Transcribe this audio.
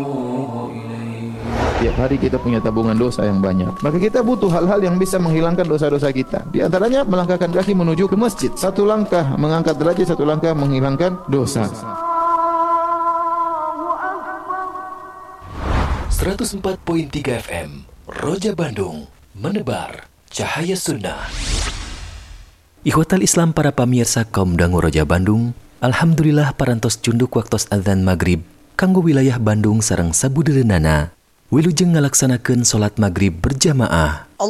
Tiap hari kita punya tabungan dosa yang banyak. Maka kita butuh hal-hal yang bisa menghilangkan dosa-dosa kita. Di antaranya melangkahkan kaki menuju ke masjid. Satu langkah mengangkat derajat, satu langkah menghilangkan dosa. 104.3 FM Roja Bandung, menebar cahaya sunnah. Ikhwatal Islam para pamirsa kaum dangu Roja Bandung, alhamdulillah parantos cunduk waktos adzan maghrib kanggo wilayah Bandung sareng sabudeureunana wilujeng ngalaksanakeun salat maghrib berjamaah.